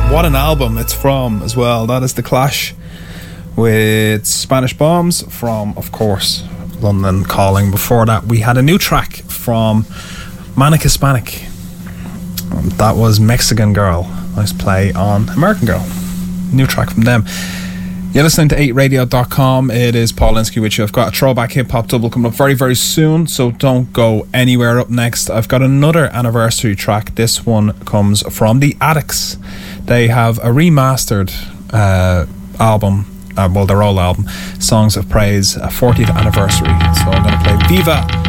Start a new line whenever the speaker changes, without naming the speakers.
What an album it's from as well. That is The Clash with Spanish Bombs from, of course, London Calling. Before that, we had a new track from Manic Hispanic. That was Mexican Girl. Nice play on American Girl. New track from them. You're listening to 8radio.com. It is Paul Linsky with you. I've got a throwback hip-hop double coming up very, very soon, so don't go anywhere. Up next, I've got another anniversary track. This one comes from The Addicts. They have a remastered album, well, their old album, Songs of Praise, a 40th anniversary. So I'm going to play Viva